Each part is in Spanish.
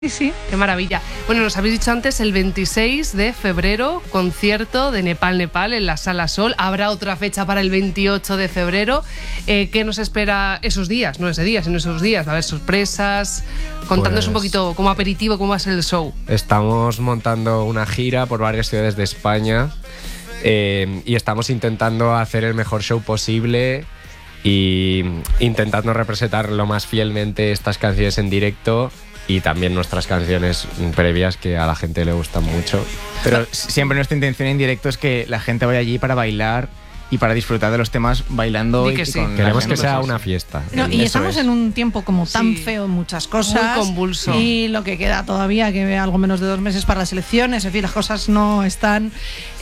Sí, qué maravilla. Bueno, nos habéis dicho antes, el 26 de febrero, concierto de Nepal en la Sala Sol. Habrá otra fecha para el 28 de febrero. ¿Qué nos espera esos días? No ese día, sino esos días. Va a haber sorpresas. Contándonos un poquito como aperitivo cómo va a ser el show. Estamos montando una gira por varias ciudades de España y estamos intentando hacer el mejor show posible y intentando representar lo más fielmente estas canciones en directo y también nuestras canciones previas, que a la gente le gustan mucho. Pero siempre nuestra intención en directo es que la gente vaya allí para bailar y para disfrutar de los temas bailando. Y que sí. Queremos que sea una fiesta. No, y estamos en un tiempo como tan feo en muchas cosas. Muy convulso. Y lo que queda todavía, que algo menos de 2 meses para las elecciones, en fin, las cosas no están...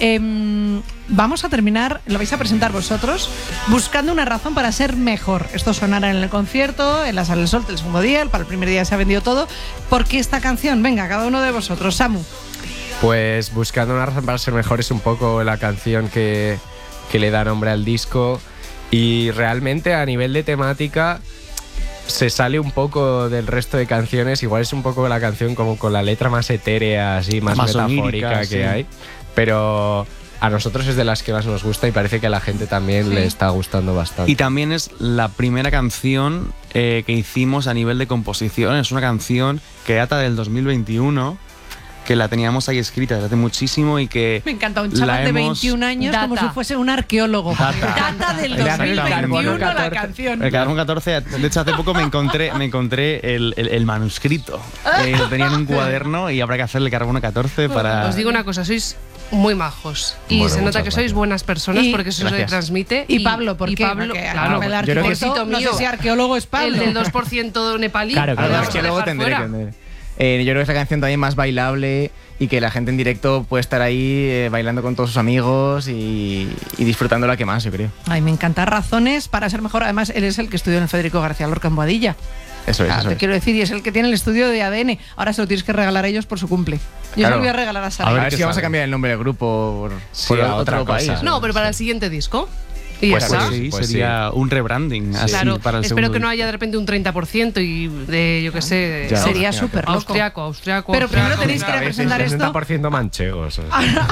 vamos a terminar, lo vais a presentar vosotros, buscando una razón para ser mejor. Esto sonará en el concierto, en la Sala del Sol, el segundo día, para el primer día se ha vendido todo. ¿Por qué esta canción? Venga, cada uno de vosotros. Samu. Pues Buscando una razón para ser mejor es un poco la canción que le da nombre al disco, y realmente a nivel de temática se sale un poco del resto de canciones. Igual es un poco la canción como con la letra más etérea, así, más metafórica que hay, pero a nosotros es de las que más nos gusta y parece que a la gente también le está gustando bastante. Y también es la primera canción que hicimos a nivel de composición. Es una canción que data del 2021, que la teníamos ahí escrita desde hace muchísimo y que... Me encanta, un chaval de 21 años como si fuese un arqueólogo. Data del 2021 la canción. El Carbono 14, de hecho hace poco me encontré el manuscrito. Lo tenía en un cuaderno y habrá que hacerle Carbono 14 para... Os digo una cosa, sois muy majos y bueno, se nota que sois buenas personas porque eso se transmite. Y Pablo, ¿por qué? Pablo, claro, el arquitecto, no sé si arqueólogo es Pablo. El del 2% nepalí. Claro, es que luego tendré que entender. Yo creo que es la canción también más bailable y que la gente en directo puede estar ahí bailando con todos sus amigos y disfrutándola que más, yo creo. Ay, me encanta. Razones para ser mejor. Además, él es el que estudió en el Federico García Lorca en Boadilla. Eso es, te quiero decir, y es el que tiene el estudio de ADN. Ahora se lo tienes que regalar a ellos por su cumple. Yo se lo voy a regalar a Sara. A ver si vamos a cambiar el nombre del grupo por a otro otra país. cosa. No, pero para el siguiente disco. Y Pues ya está. Sí, sería un rebranding así para el espero segundo que no haya de repente un 30% y de, yo qué sé, sería súper loco. Austriaco. Pero primero tenéis que representar esto. 60% manchegos.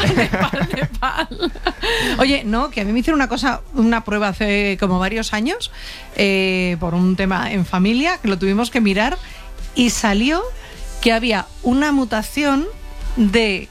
Nepal. Oye, no, que a mí me hicieron una prueba hace como varios años por un tema en familia, que lo tuvimos que mirar, y salió que había una mutación de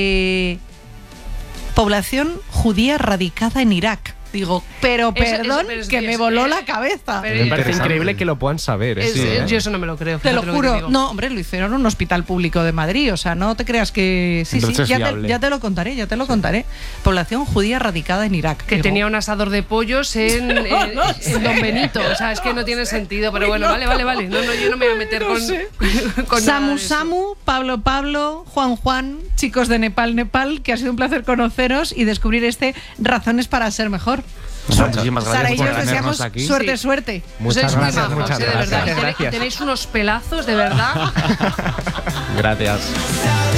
población judía radicada en Irak. Digo, pero perdón, que me voló la cabeza. Me parece increíble que lo puedan saber. Yo eso no me lo creo. Te lo juro. No, hombre, lo hicieron en un hospital público de Madrid. O sea, no te creas que... Sí, ya te lo contaré, Población judía radicada en Irak. Que tenía un asador de pollos en Don Benito. O sea, es que no tiene sentido. Pero bueno, vale. No, yo no me voy a meter con Samu, Pablo, Juan, chicos de Nepal, que ha sido un placer conoceros y descubrir Razones para ser mejor. Muchísimas gracias Sara y yo por os deseamos tenernos aquí. suerte. Muchas gracias, de verdad. gracias. Tenéis unos pelazos, de verdad. Gracias.